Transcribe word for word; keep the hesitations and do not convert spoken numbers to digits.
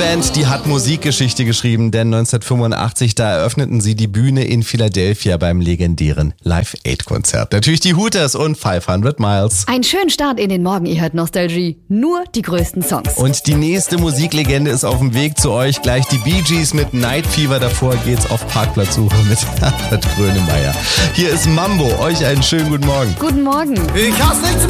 Band, die hat Musikgeschichte geschrieben, denn neunzehnhundertfünfundachtzig, da eröffneten sie die Bühne in Philadelphia beim legendären Live-Aid-Konzert. Natürlich die Hooters und fünfhundert Miles. Einen schönen Start in den Morgen, ihr hört Nostalgie. Nur die größten Songs. Und die nächste Musiklegende ist auf dem Weg zu euch. Gleich die Bee Gees mit Night Fever. Davor geht's auf Parkplatzsuche mit Herbert Grönemeyer. Hier ist Mambo. Euch einen schönen guten Morgen. Guten Morgen. Ich hasse nichts